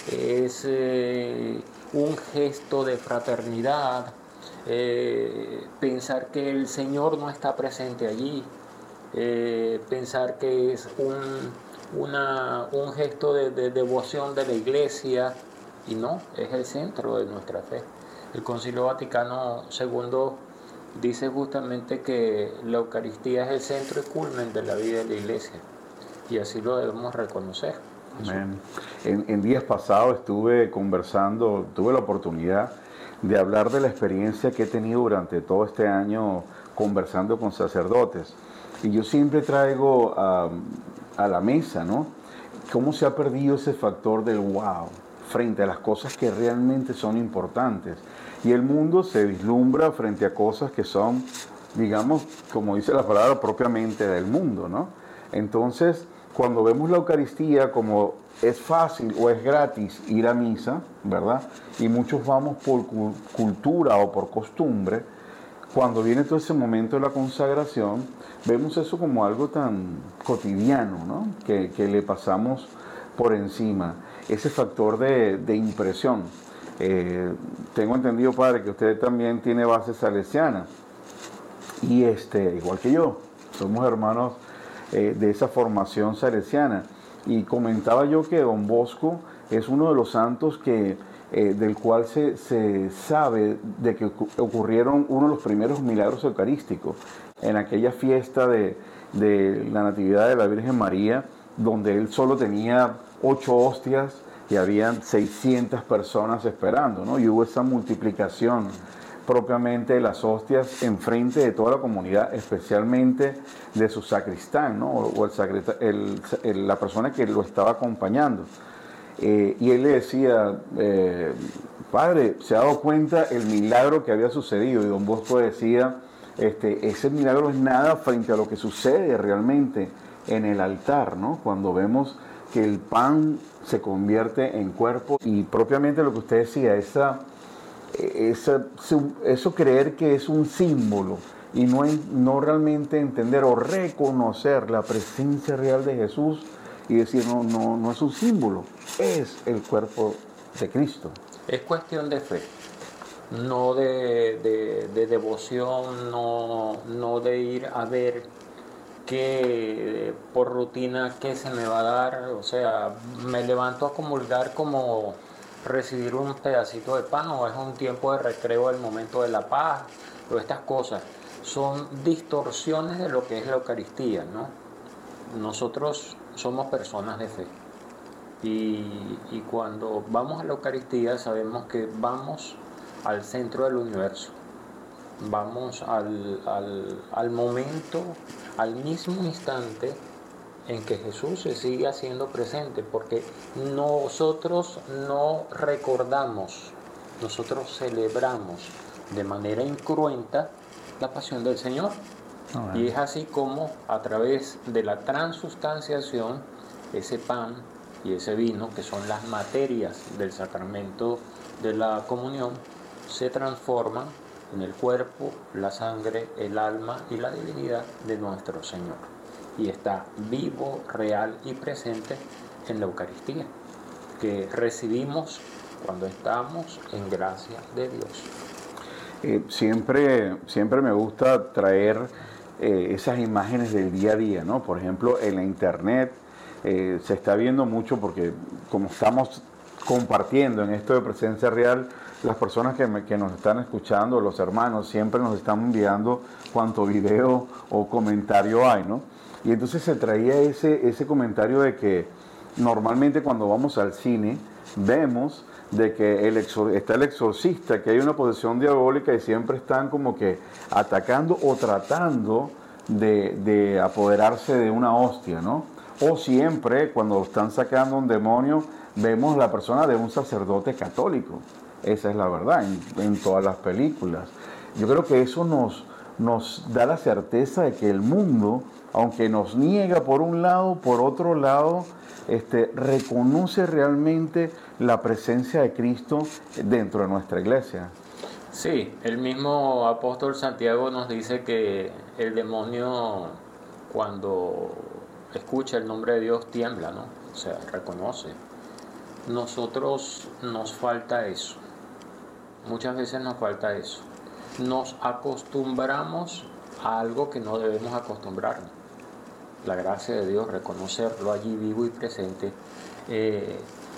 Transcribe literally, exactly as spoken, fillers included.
es eh, un gesto de fraternidad, eh, pensar que el Señor no está presente allí, eh, pensar que es un, una, un gesto de, de devoción de la Iglesia, y no, es el centro de nuestra fe. El Concilio Vaticano segundo dice justamente que la Eucaristía es el centro y culmen de la vida de la Iglesia, y así lo debemos reconocer. Amén. En, en días pasados estuve conversando, tuve la oportunidad de hablar de la experiencia que he tenido durante todo este año conversando con sacerdotes. Y yo siempre traigo a, a la mesa, ¿no? Cómo se ha perdido ese factor del wow frente a las cosas que realmente son importantes. Y el mundo se vislumbra frente a cosas que son, digamos, como dice la palabra, propiamente del mundo, ¿no? Entonces, cuando vemos la Eucaristía como es fácil o es gratis ir a misa, ¿verdad? Y muchos vamos por cultura o por costumbre, cuando viene todo ese momento de la consagración, vemos eso como algo tan cotidiano, ¿no? Que, que le pasamos por encima. Ese factor de, de impresión. Eh, tengo entendido, padre, que usted también tiene base salesiana. Y este, igual que yo, somos hermanos eh, de esa formación salesiana. Y comentaba yo que Don Bosco es uno de los santos que, eh, del cual se, se sabe de que ocurrieron uno de los primeros milagros eucarísticos en aquella fiesta de, de la Natividad de la Virgen María, donde él solo tenía ocho hostias y habían seiscientas personas esperando, ¿no? Y hubo esa multiplicación propiamente de las hostias enfrente de toda la comunidad, especialmente de su sacristán, ¿no? O el, el, el, la persona que lo estaba acompañando. Eh, y él le decía, eh, padre, ¿se ha dado cuenta el milagro que había sucedido? Y don Bosco decía, este, ese milagro es nada frente a lo que sucede realmente en el altar, ¿no? Cuando vemos que el pan se convierte en cuerpo y propiamente lo que usted decía, esa... Esa, eso creer que es un símbolo y no, no realmente entender o reconocer la presencia real de Jesús y decir, no, no, no es un símbolo, es el cuerpo de Cristo. Es cuestión de fe, no de, de, de devoción, no, no de ir a ver qué por rutina qué se me va a dar. O sea, me levanto a comulgar como recibir un pedacito de pan, o es un tiempo de recreo, el momento de la paz, o estas cosas son distorsiones de lo que es la Eucaristía, ¿no? Nosotros somos personas de fe, y, y cuando vamos a la Eucaristía sabemos que vamos al centro del universo, vamos al, al, al momento, al mismo instante en que Jesús se sigue haciendo presente, porque nosotros no recordamos, nosotros celebramos de manera incruenta la pasión del Señor. Oh, y es así como a través de la transustanciación, ese pan y ese vino, que son las materias del sacramento de la comunión, se transforman en el cuerpo, la sangre, el alma y la divinidad de nuestro Señor. Y está vivo, real y presente en la Eucaristía, que recibimos cuando estamos en gracia de Dios. Eh, siempre, siempre me gusta traer eh, esas imágenes del día a día, ¿no? Por ejemplo, en la internet eh, se está viendo mucho porque como estamos compartiendo en esto de presencia real, las personas que, me, que nos están escuchando, los hermanos, siempre nos están enviando cuanto video o comentario hay, ¿no? Y entonces se traía ese, ese comentario de que normalmente cuando vamos al cine vemos de que el exor está el exorcista, que hay una posesión diabólica y siempre están como que atacando o tratando de, de apoderarse de una hostia, ¿no? O siempre cuando están sacando un demonio vemos la persona de un sacerdote católico. Esa es la verdad en, en todas las películas. Yo creo que eso nos, nos da la certeza de que el mundo, aunque nos niega por un lado, por otro lado, este, reconoce realmente la presencia de Cristo dentro de nuestra iglesia. Sí, el mismo apóstol Santiago nos dice que el demonio, cuando escucha el nombre de Dios, tiembla, ¿no? O sea, reconoce. nosotros nos falta eso. Muchas veces nos falta eso. Nos acostumbramos a algo que no debemos acostumbrarnos. La gracia de Dios, reconocerlo allí vivo y presente, eh,